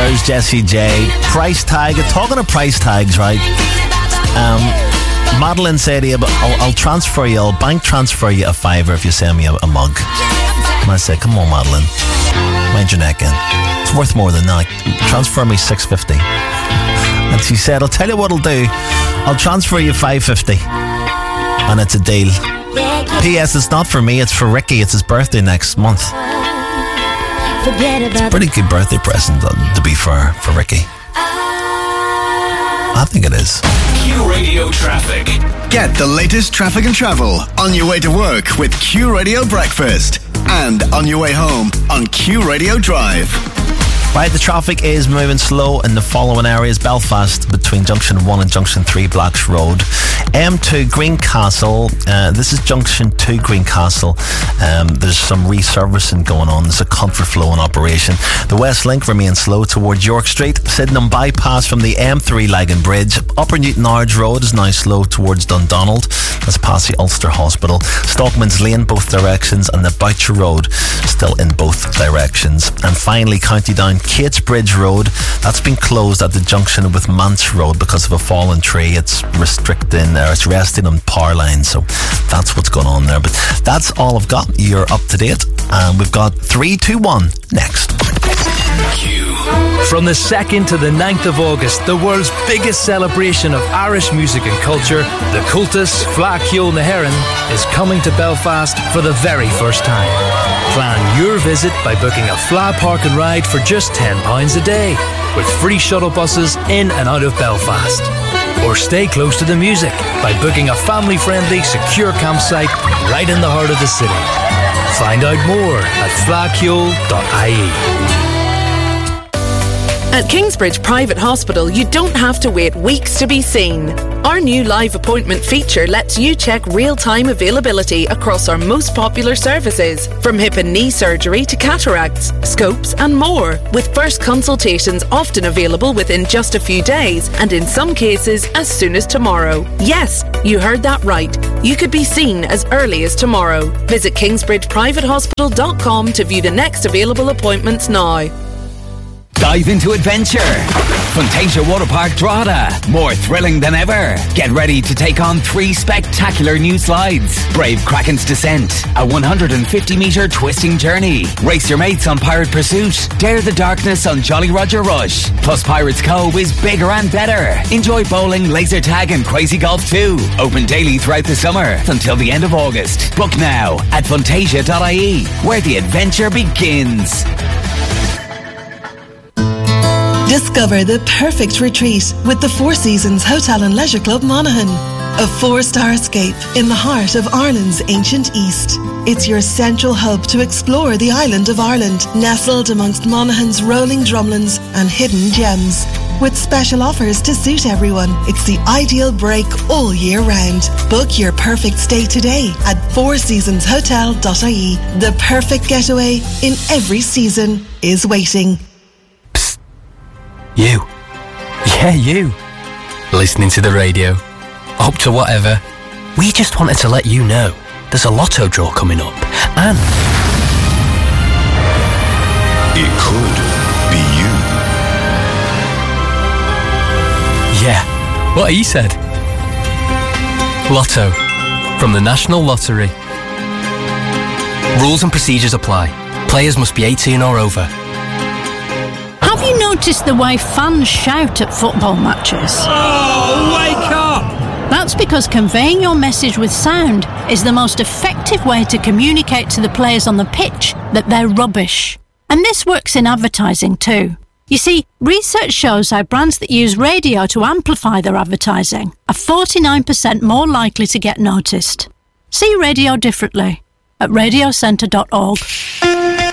There's Jessie J. Price tag. Talking of price tags, right? Madeline said to you, I'll transfer you, I'll bank transfer you a £5 if you send me a mug. And I said, come on, Madeline, mind your neck in. It's worth more than that. Transfer me $6.50. And she said, I'll tell you what I'll do. I'll transfer you $5.50. And it's a deal. P.S. It's not for me, it's for Ricky. It's his birthday next month. It's a pretty good birthday present, to be fair, for Ricky. I think it is. Q Radio Traffic. Get the latest traffic and travel on your way to work with Q Radio Breakfast and on your way home on Q Radio Drive. Right, the traffic is moving slow in the following areas. Belfast between Junction 1 and Junction 3 Blacks Road. M2 Greencastle. This is Junction 2 Greencastle. There's some resurfacing going on. There's a contraflow in operation. The West Link remains slow towards York Street. Sydenham bypass from the M3 Lagan Bridge. Upper Newton Ards Road is now slow towards Dundonald. That's past the Ulster Hospital. Stockman's Lane, both directions. And the Boucher Road, still in both directions. And finally, County Down Catesbridge Road, that's been closed at the junction with Mance Road because of a fallen tree. It's restricting, or it's resting on power lines, so that's what's going on there. But that's all I've got. You're up to date, and we've got 3, 2, 1 next. From the 2nd to the 9th of August, the world's biggest celebration of Irish music and culture, the Cultus Fleadh Cheoil na hÉireann, is coming to Belfast for the very first time. Plan your visit by booking a Fleadh Park and Ride for just £10 a day, with free shuttle buses in and out of Belfast. Or stay close to the music by booking a family-friendly, secure campsite right in the heart of the city. Find out more at fleadhcheoil.ie. At Kingsbridge Private Hospital, you don't have to wait weeks to be seen. Our new live appointment feature lets you check real-time availability across our most popular services, from hip and knee surgery to cataracts, scopes and more, with first consultations often available within just a few days and in some cases as soon as tomorrow. Yes, you heard that right. You could be seen as early as tomorrow. Visit kingsbridgeprivatehospital.com to view the next available appointments now. Dive into adventure. Fantasia Waterpark Drogheda. More thrilling than ever. Get ready to take on 3 spectacular new slides. Brave Kraken's Descent, a 150-metre twisting journey. Race your mates on Pirate Pursuit. Dare the darkness on Jolly Roger Rush. Plus Pirates Cove is bigger and better. Enjoy bowling, laser tag and crazy golf too. Open daily throughout the summer until the end of August. Book now at fantasia.ie, where the adventure begins. Discover the perfect retreat with the Four Seasons Hotel and Leisure Club Monaghan. A 4-star escape in the heart of Ireland's ancient East. It's your central hub to explore the island of Ireland, nestled amongst Monaghan's rolling drumlins and hidden gems. With special offers to suit everyone, it's the ideal break all year round. Book your perfect stay today at fourseasonshotel.ie. The perfect getaway in every season is waiting. You. Yeah, you. Listening to the radio. Up to whatever. We just wanted to let you know there's a lotto draw coming up. And it could be you. Yeah, what he said. Lotto. From the National Lottery. Rules and procedures apply. Players must be 18 or over. Have you noticed the way fans shout at football matches? Oh, wake up! That's because conveying your message with sound is the most effective way to communicate to the players on the pitch that they're rubbish. And this works in advertising too. You see, research shows how brands that use radio to amplify their advertising are 49% more likely to get noticed. See radio differently at radiocentre.org.